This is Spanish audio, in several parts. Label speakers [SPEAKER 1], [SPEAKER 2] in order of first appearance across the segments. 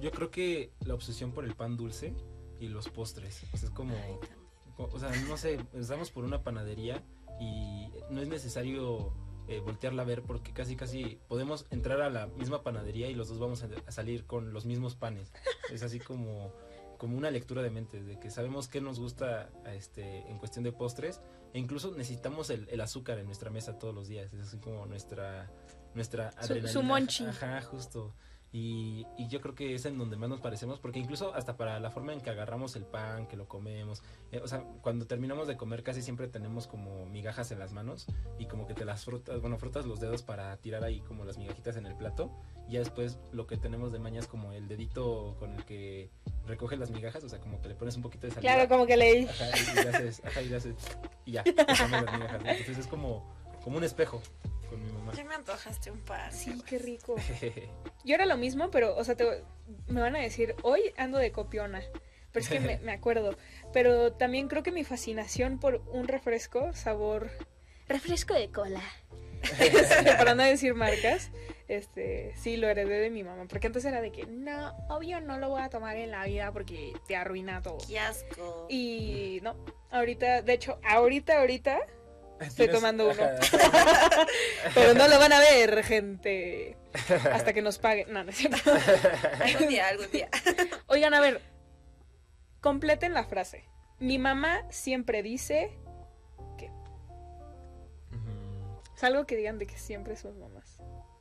[SPEAKER 1] Yo creo que la obsesión por el pan dulce y los postres. O sea, es como... O sea, no sé, estamos por una panadería y no es necesario voltearla a ver porque casi podemos entrar a la misma panadería y los dos vamos a salir con los mismos panes. Es así como una lectura de mente, de que sabemos qué nos gusta en cuestión de postres e incluso necesitamos el azúcar en nuestra mesa todos los días. Es así como nuestra adrenalina.
[SPEAKER 2] Su monchi.
[SPEAKER 1] Ajá, justo. Y yo creo que es en donde más nos parecemos, porque incluso hasta para la forma en que agarramos el pan, que lo comemos, o sea, cuando terminamos de comer casi siempre tenemos como migajas en las manos y como que te las frotas los dedos para tirar ahí como las migajitas en el plato, y ya después lo que tenemos de maña es como el dedito con el que recoge las migajas, o sea, como que le pones un poquito de saliva.
[SPEAKER 2] Claro, como que le...
[SPEAKER 1] Ajá, y le haces, y ya, te comes las migajas, ¿no? Entonces es como un espejo con mi mamá.
[SPEAKER 3] Ya me antojaste un pan.
[SPEAKER 2] Sí, qué rico. Yo era lo mismo, pero, o sea, me van a decir, hoy ando de copiona. Pero es que me acuerdo. Pero también creo que mi fascinación por un refresco, sabor... Refresco de cola. Para no decir marcas, sí, lo heredé de mi mamá. Porque antes era de que, no, obvio no lo voy a tomar en la vida porque te arruina todo.
[SPEAKER 3] ¡Qué asco!
[SPEAKER 2] Y no, ahorita, de hecho, ahorita... Estoy tomando uno. Pero no lo van a ver, gente. Hasta que nos paguen. No, no es cierto.
[SPEAKER 3] Algún día.
[SPEAKER 2] Oigan, a ver. Completen la frase. Mi mamá siempre dice que... Es algo que digan de que siempre son mamás.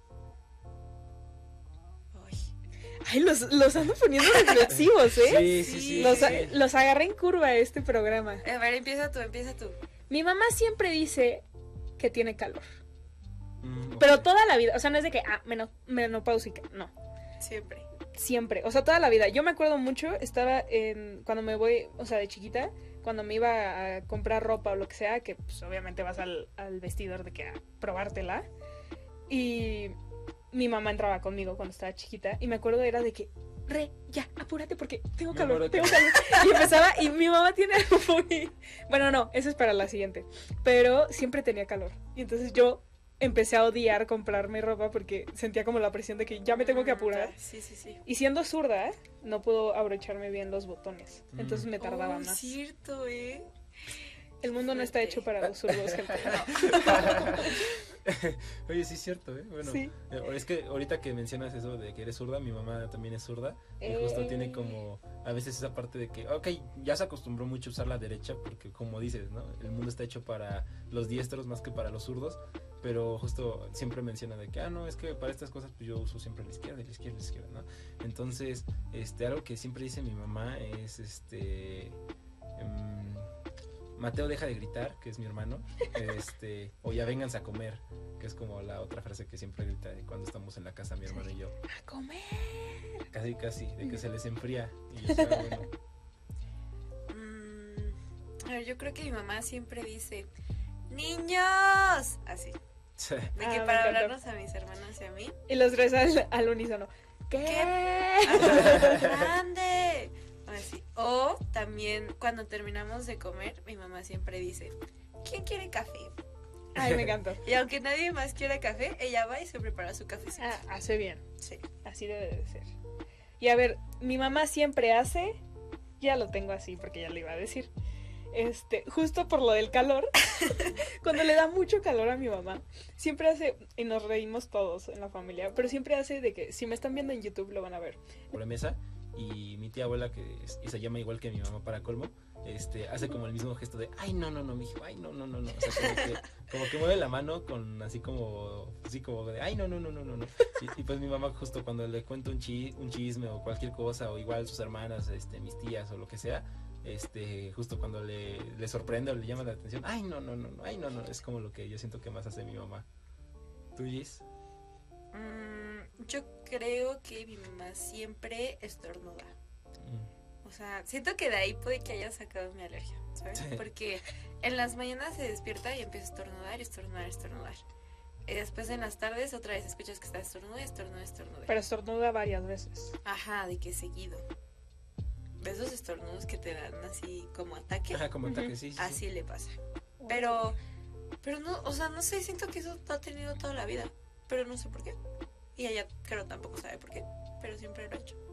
[SPEAKER 2] Ay, los ando poniendo reflexivos, ¿eh?
[SPEAKER 1] Sí.
[SPEAKER 2] Los agarré en curva este programa.
[SPEAKER 3] A ver, empieza tú.
[SPEAKER 2] Mi mamá siempre dice que tiene calor.
[SPEAKER 1] Okay.
[SPEAKER 2] Pero toda la vida, o sea, no es de que, menopáusica, no. Siempre, o sea, toda la vida. Yo me acuerdo mucho, cuando me voy, o sea, de chiquita, cuando me iba a comprar ropa o lo que sea, que pues obviamente vas al vestidor de que a probártela. Y mi mamá entraba conmigo cuando estaba chiquita y me acuerdo era de que, ya, apúrate porque tengo calor. Y empezaba, y mi mamá tiene algo muy... Bueno, no, eso es para la siguiente. Pero siempre tenía calor. Y entonces yo empecé a odiar comprarme ropa porque sentía como la presión de que ya me tengo que apurar.
[SPEAKER 3] Sí.
[SPEAKER 2] Y siendo zurda, no puedo abrocharme bien los botones. Entonces me tardaba más.
[SPEAKER 3] Cierto,
[SPEAKER 2] El mundo no está hecho para los zurdos, gente.
[SPEAKER 1] Oye, sí es cierto, ¿eh? Bueno,
[SPEAKER 2] sí.
[SPEAKER 1] Es que ahorita que mencionas eso de que eres zurda, mi mamá también es zurda. Y justo tiene como a veces esa parte de que, ok, ya se acostumbró mucho a usar la derecha porque como dices, ¿no? El mundo está hecho para los diestros más que para los zurdos. Pero justo siempre menciona de que, no, es que para estas cosas pues yo uso siempre la izquierda, ¿no? Entonces, algo que siempre dice mi mamá es, Mateo deja de gritar, que es mi hermano, o ya vénganse a comer, que es como la otra frase que siempre grita cuando estamos en la casa mi hermano y yo.
[SPEAKER 2] ¡A comer!
[SPEAKER 1] Casi, de que se les enfría. Y yo decía, bueno.
[SPEAKER 3] A ver, yo creo que mi mamá siempre dice, ¡niños! Así. De que para hablarnos a mis hermanos y a mí.
[SPEAKER 2] Y los tres al unísono. ¿Qué?
[SPEAKER 3] ¡Grande! Así. O también cuando terminamos de comer, mi mamá siempre dice, ¿quién quiere café?
[SPEAKER 2] Ay, me encantó.
[SPEAKER 3] Y aunque nadie más quiera café, ella va y se prepara su cafecito.
[SPEAKER 2] Hace bien.
[SPEAKER 3] Sí.
[SPEAKER 2] Así debe de ser. Y a ver, mi mamá siempre hace, ya lo tengo así porque ya le iba a decir, justo por lo del calor, cuando le da mucho calor a mi mamá, siempre hace, y nos reímos todos en la familia, pero siempre hace de que, si me están viendo en YouTube lo van a ver.
[SPEAKER 1] Por la mesa, y mi tía abuela, y se llama igual que mi mamá para colmo, hace como el mismo gesto de, ay, no, mijo, ay, no. O sea, como que mueve la mano con así como de, ay, no. Y pues mi mamá justo cuando le cuenta un chisme o cualquier cosa, o igual sus hermanas, mis tías o lo que sea, justo cuando le sorprende o le llama la atención, ay, no, es como lo que yo siento que más hace mi mamá. ¿Tú, Gis?
[SPEAKER 3] Yo creo que mi mamá siempre estornuda. O sea, siento que de ahí puede que haya sacado mi alergia, ¿sabes? Sí. Porque en las mañanas se despierta y empieza a estornudar. Y después en las tardes otra vez escuchas que está estornuda.
[SPEAKER 2] Pero estornuda varias veces.
[SPEAKER 3] Ajá, de que seguido. De esos estornudos que te dan así como ataque.
[SPEAKER 1] Ajá, como ataque, sí.
[SPEAKER 3] Así le pasa. Pero no, o sea, no sé, siento que eso lo ha tenido toda la vida. Pero no sé por qué. Y ella creo tampoco sabe por qué. Pero siempre lo ha hecho.